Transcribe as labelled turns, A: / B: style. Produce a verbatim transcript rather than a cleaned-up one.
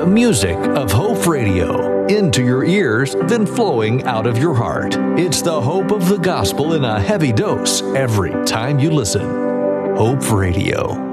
A: music of Hope Radio, into your ears, then flowing out of your heart. It's the hope of the gospel in a heavy dose every time you listen. Hope Radio.